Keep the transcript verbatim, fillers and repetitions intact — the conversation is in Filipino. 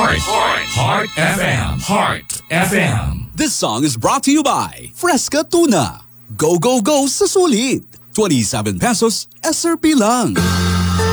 Heart. Heart. Heart F M. Heart F M. This song is brought to you by Fresca Tuna. Go, go, go sa sulit. twenty-seven pesos S R P lang.